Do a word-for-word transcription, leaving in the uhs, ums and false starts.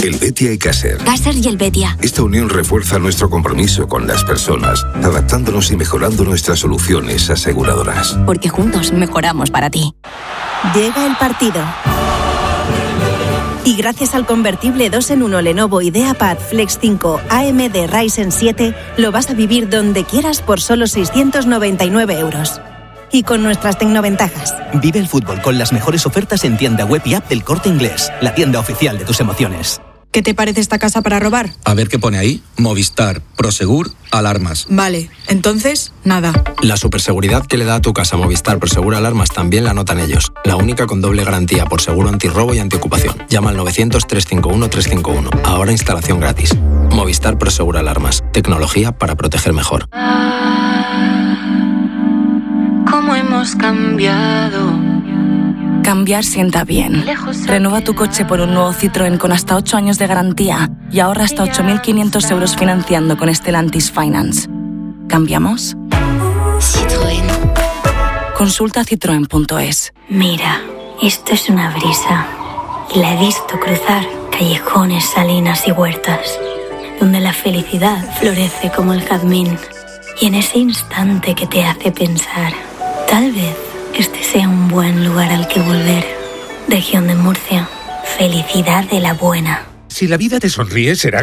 Helvetia y Caser. Caser y Helvetia. Esta unión refuerza nuestro compromiso con las personas, adaptándonos y mejorando nuestras soluciones aseguradoras. Porque juntos mejoramos para ti. Llega el partido. Y gracias al convertible dos en uno Lenovo IdeaPad Flex cinco A M D Ryzen siete, lo vas a vivir donde quieras por solo seiscientos noventa y nueve euros. Y con nuestras tecnoventajas. Vive el fútbol con las mejores ofertas en tienda web y app del Corte Inglés, la tienda oficial de tus emociones. ¿Qué te parece esta casa para robar? A ver qué pone ahí. Movistar, Prosegur, alarmas. Vale, entonces, nada. La superseguridad que le da a tu casa Movistar Prosegur Alarmas también la notan ellos. La única con doble garantía por seguro antirrobo y antiocupación. Llama al novecientos, trescientos cincuenta y uno, trescientos cincuenta y uno. Ahora instalación gratis. Movistar Prosegur Alarmas. Tecnología para proteger mejor. ¿Cómo hemos cambiado? Cambiar sienta bien. Renueva tu coche por un nuevo Citroën con hasta ocho años de garantía y ahorra hasta ocho mil quinientos euros financiando con Stellantis Finance. ¿Cambiamos? Citroën. Consulta citroen punto es. Mira, esto es una brisa. Y la he visto cruzar callejones, salinas y huertas, donde la felicidad florece como el jazmín. Y en ese instante que te hace pensar, tal vez este sea un buen lugar al que volver. Región de Murcia. Felicidad de la buena. Si la vida te sonríe, será